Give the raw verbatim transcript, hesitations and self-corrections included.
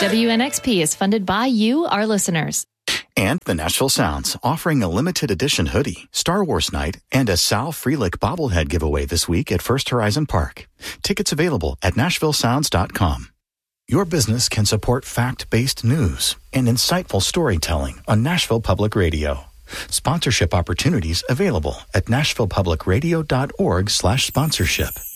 W N X P is funded by you, our listeners. And the Nashville Sounds, offering a limited edition hoodie, Star Wars Night, and a Sal Frelick bobblehead giveaway this week at First Horizon Park. Tickets available at nashville sounds dot com. Your business can support fact-based news and insightful storytelling on Nashville Public Radio. Sponsorship opportunities available at nashville public radio dot org slash sponsorship.